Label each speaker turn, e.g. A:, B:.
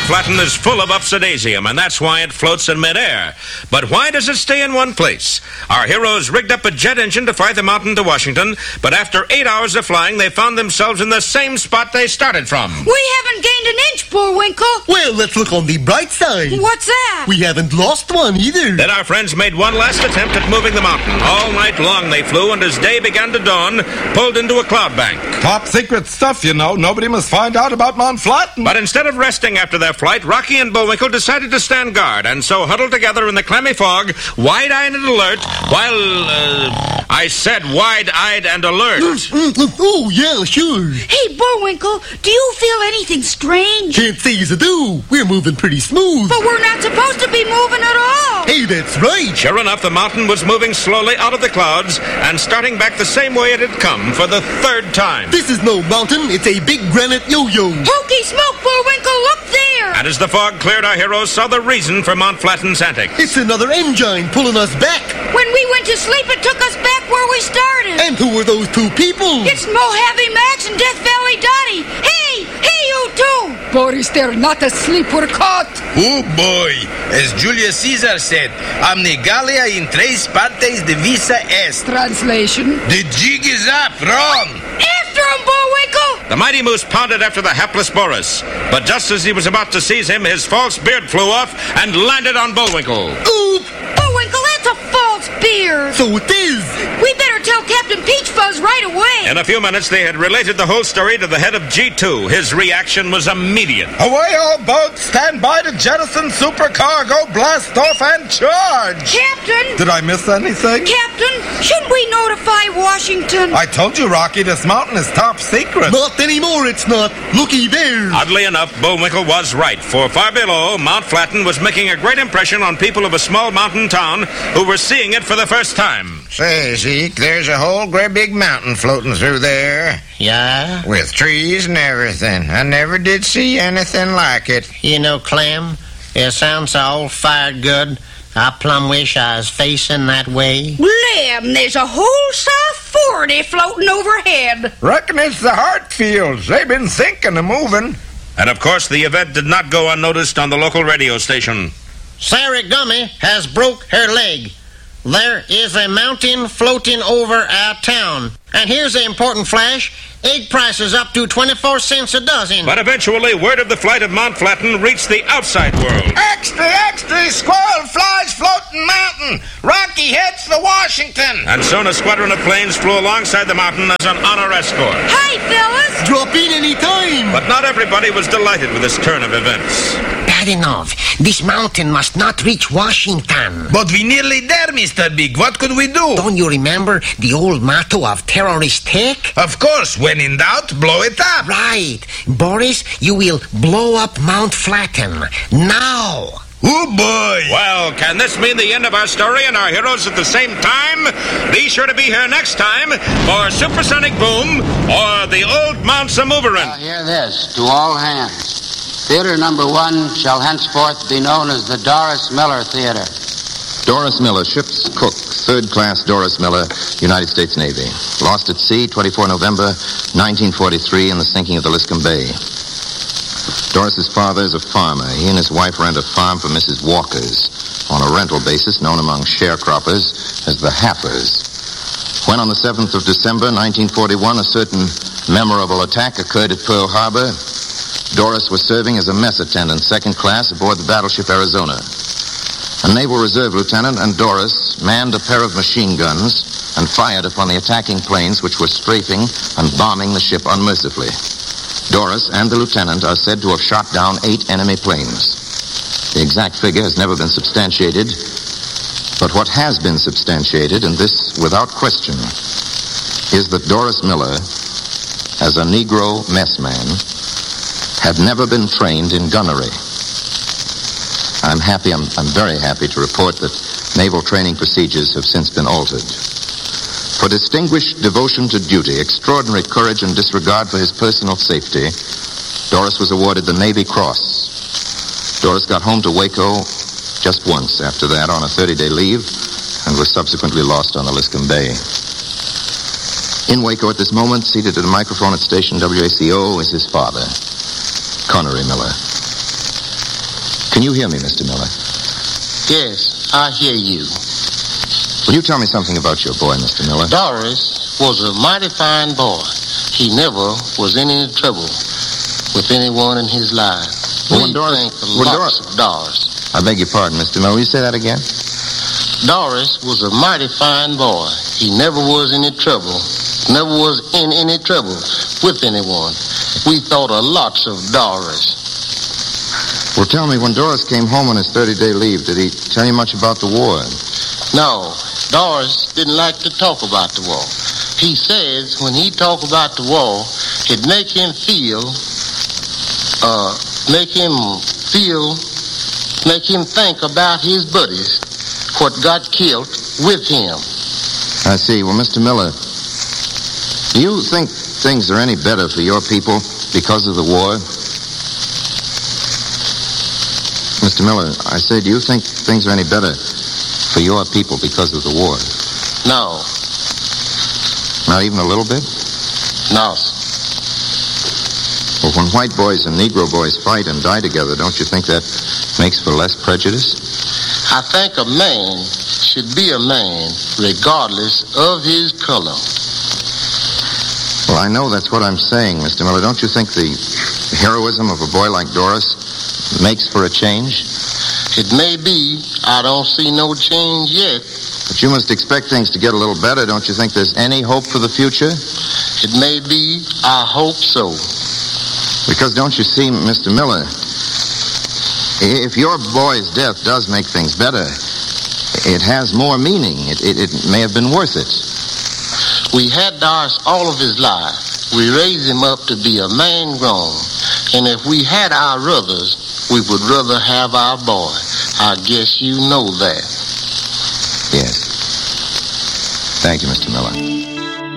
A: Flatten is full of upsidasium, and that's why it floats in midair. But why does it stay in one place? Our heroes rigged up a jet engine to fly the mountain to Washington, but after 8 hours of flying, they found themselves in the same spot they started from.
B: We haven't gained an inch, Bullwinkle.
C: Well, let's look on the bright side.
B: What's that?
C: We haven't lost one either.
A: Then our friends made one last attempt at moving the mountain. All night long they flew, and as day began to dawn, pulled into a cloud bank.
D: Top secret stuff, you know. Nobody must find out about Mount Flatten.
A: But instead of resting after their flight, Rocky and Bullwinkle decided to stand guard, and so huddled together in the clammy fog, wide-eyed and alert, while, I said wide-eyed and alert.
C: Oh, yeah, sure.
B: Hey, Bullwinkle, do you feel anything strange?
C: Can't say as I do. We're moving pretty smooth.
B: But we're not supposed to be moving at all.
C: Hey, that's right.
A: Sure enough, the mountain was moving slowly out of the clouds and starting back the same way it had come for the third time.
C: This is no mountain. It's a big granite yo-yo.
B: Hokey smoke, Bullwinkle, look there.
A: And as the fog cleared, our heroes saw the reason for Mount Flatten's antics.
C: It's another engine pulling us back.
B: When we went to sleep, it took us back where we started.
C: And who were those two people?
B: It's Mojave Max and Death Valley Dottie. Hey, you two.
E: Boris, they're not asleep. We're caught.
F: Oh, boy. As Julius Caesar said, Omne Gallia in tres partes divisa est.
E: Translation?
F: The jig is up. Run.
B: After him, Bullwinkle.
A: The mighty moose pounded after the hapless Boris. But just as he was about to seize him, his false beard flew off and landed on Bullwinkle.
C: Oop!
B: Bullwinkle, that's a false beard.
C: So it is.
B: We better tell Captain Peach Fuzz right away.
A: In a few minutes, they had related the whole story to the head of G2. His reaction was immediate.
D: Away, all boats! Stand by to jettison supercargo, blast off, and charge!
B: Captain!
D: Did I miss anything?
B: Captain, should we notify Washington?
D: I told you, Rocky, this mountain is top secret.
C: Not anymore, it's not. Looky there.
A: Oddly enough, Bullwinkle was right, for far below, Mount Flatten was making a great impression on people of a small mountain town who were seeing it for the first time.
F: Say, Zeke, there's a whole great big mountain floating through there.
G: Yeah?
F: With trees and everything. I never did see anything like it.
G: You know, Clem, it sounds so fired good. I plumb wish I was facing that way.
B: Blam, there's a whole South 40 floating overhead.
D: Reckon it's the Hartfields. They've been thinking of moving.
A: And of course, the event did not go unnoticed on the local radio station.
G: Sarah Gummy has broke her leg. There is a mountain floating over our town. And here's the important flash. Egg prices up to 24 cents a dozen.
A: But eventually, word of the flight of Mount Flatten reached the outside world.
F: Extra, extra! Squirrel flies floating mountain! Rocky heads for Washington!
A: And soon a squadron of planes flew alongside the mountain as an honor escort.
B: Hi, fellas!
C: Drop in any time.
A: But not everybody was delighted with this turn of events.
G: Bad enough. This mountain must not reach Washington.
F: But we nearly there, Mr. Big. What could we do?
G: Don't you remember the old motto of Terrorist Tech?
F: Of course, when in doubt, blow it up.
G: Right. Boris, you will blow up Mount Flatten. Now.
F: Oh, boy.
A: Well, can this mean the end of our story and our heroes at the same time? Be sure to be here next time for Supersonic Boom or the Old Mount Samooveran.
H: Now hear this, to all hands. Theater number 1 shall henceforth be known as the Doris Miller Theater.
I: Doris Miller, ship's cook, third-class Doris Miller, United States Navy. Lost at sea, 24 November 1943 in the sinking of the Liscombe Bay. Doris's father is a farmer. He and his wife rent a farm for Mrs. Walker's on a rental basis known among sharecroppers as the Haffers. When on the 7th of December 1941 a certain memorable attack occurred at Pearl Harbor, Doris was serving as a mess attendant, second class, aboard the battleship Arizona. A Naval Reserve lieutenant and Doris manned a pair of machine guns and fired upon the attacking planes which were strafing and bombing the ship unmercifully. Doris and the lieutenant are said to have shot down 8 enemy planes. The exact figure has never been substantiated, but what has been substantiated, and this without question, is that Doris Miller, as a Negro messman, had never been trained in gunnery. I'm very happy to report that naval training procedures have since been altered. For distinguished devotion to duty, extraordinary courage, and disregard for his personal safety, Doris was awarded the Navy Cross. Doris got home to Waco just once after that on a 30-day leave and was subsequently lost on the Liscombe Bay. In Waco at this moment, seated at a microphone at station WACO, is his father, Connery Miller. Can you hear me, Mr. Miller?
G: Yes, I hear you.
I: Will you tell me something about your boy, Mr. Miller?
G: Doris was a mighty fine boy. He never was in any trouble with anyone in his life.
I: Well,
G: We think lots of Doris.
I: I beg your pardon, Mr. Miller. Will you say that again?
G: Doris was a mighty fine boy. He never was in any trouble. Never was in any trouble with anyone. We thought a lots of Doris.
I: Well, tell me, when Doris came home on his 30-day leave, did he tell you much about the war?
G: No, Doris didn't like to talk about the war. He says when he talk about the war, it make him think about his buddies, what got killed with him.
I: I see. Well, Mr. Miller, do you think things are any better for your people because of the war? Mr. Miller, I say, do you think things are any better for your people because of the war?
G: No.
I: Not even a little bit?
G: No.
I: Well, when white boys and Negro boys fight and die together, don't you think that makes for less prejudice?
G: I think a man should be a man regardless of his color.
I: Well, I know that's what I'm saying, Mr. Miller. Don't you think the heroism of a boy like Doris makes for a change?
G: It may be. I don't see no change yet.
I: But you must expect things to get a little better. Don't you think there's any hope for the future?
G: It may be. I hope so.
I: Because don't you see, Mr. Miller, if your boy's death does make things better, it has more meaning. It may have been worth it.
G: We had Doris all of his life. We raised him up to be a man grown. And if we had our brothers, we would rather have our boy. I guess you know that.
I: Yes. Thank you, Mr. Miller.